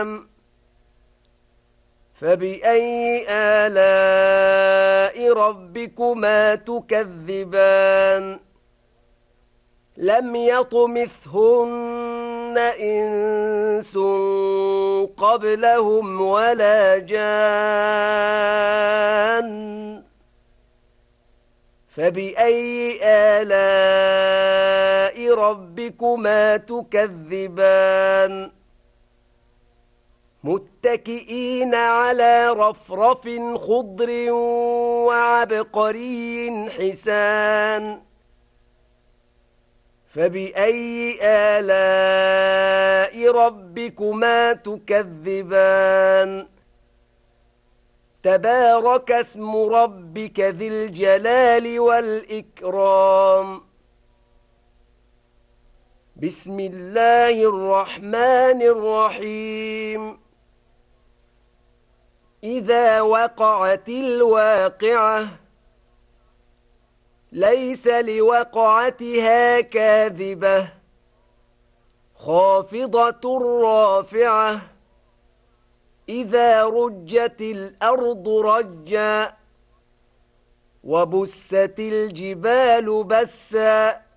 فبأي آلاء ربكما تكذبان لم يطمثهن إنس قبلهم ولا جان فبأي آلاء ربكما تكذبان متكئين على رفرف خضر وعبقري حسان فبأي آلاء ربكما تكذبان تبارك اسم ربك ذي الجلال والإكرام بسم الله الرحمن الرحيم إذا وقعت الواقعة ليس لوقعتها كاذبة خافضة رافعة إذا رجت الأرض رجا وبست الجبال بسا